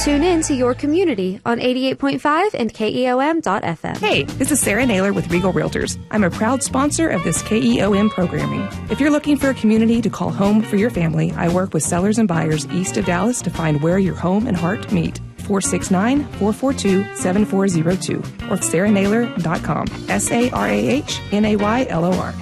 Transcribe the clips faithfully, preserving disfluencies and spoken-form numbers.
Tune in to your community on eighty-eight point five and K E O M dot F M. Hey, this is Sarah Naylor with Regal Realtors. I'm a proud sponsor of this K E O M programming. If you're looking for a community to call home for your family, I work with sellers and buyers east of Dallas to find where your home and heart meet. four six nine, four four two, seven four zero two or sarah naylor dot com. S A R A H N A Y L O R.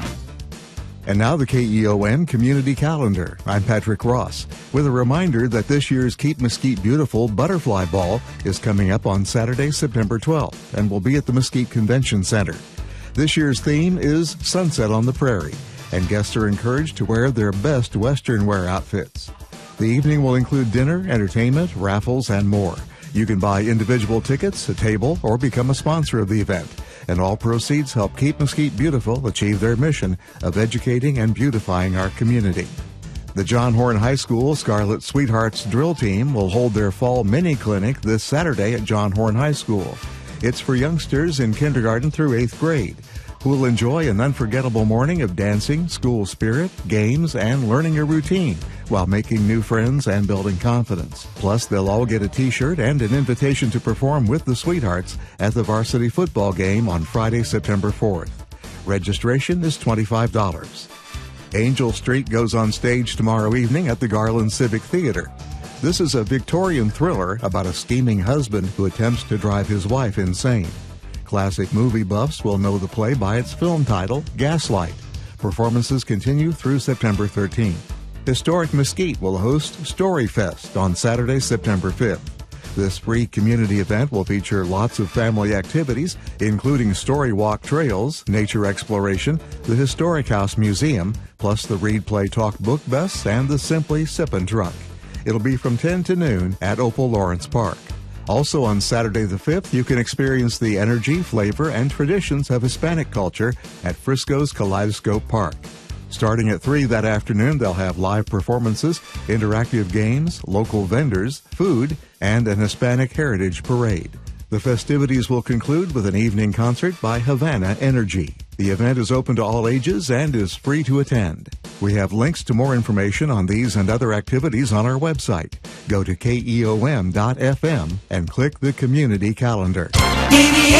And now the K E O M Community Calendar. I'm Patrick Ross with a reminder that this year's Keep Mesquite Beautiful Butterfly Ball is coming up on Saturday, September twelfth, and will be at the Mesquite Convention Center. This year's theme is Sunset on the Prairie, and guests are encouraged to wear their best Western wear outfits. The evening will include dinner, entertainment, raffles, and more. You can buy individual tickets, a table, or become a sponsor of the event. And all proceeds help Keep Mesquite Beautiful achieve their mission of educating and beautifying our community. The John Horn High School Scarlet Sweethearts Drill Team will hold their fall mini clinic this Saturday at John Horn High School. It's for youngsters in kindergarten through eighth grade, who will enjoy an unforgettable morning of dancing, school spirit, games, and learning a routine while making new friends and building confidence. Plus, they'll all get a t-shirt and an invitation to perform with the Sweethearts at the varsity football game on Friday, September fourth. Registration is twenty-five dollars. Angel Street goes on stage tomorrow evening at the Garland Civic Theater. This is a Victorian thriller about a scheming husband who attempts to drive his wife insane. Classic movie buffs will know the play by its film title, Gaslight. Performances continue through September thirteenth. Historic Mesquite will host Storyfest on Saturday, September fifth. This free community event will feature lots of family activities, including story walk trails, nature exploration, the Historic House Museum, plus the Read Play Talk book bus and the Simply Sippin' Truck. It'll be from ten to noon at Opal Lawrence Park. Also on Saturday the fifth, you can experience the energy, flavor, and traditions of Hispanic culture at Frisco's Kaleidoscope Park. Starting at three that afternoon, they'll have live performances, interactive games, local vendors, food, and an Hispanic Heritage Parade. The festivities will conclude with an evening concert by Havana Energy. The event is open to all ages and is free to attend. We have links to more information on these and other activities on our website. Go to K E O M dot F M and click the Community Calendar. eighty-eight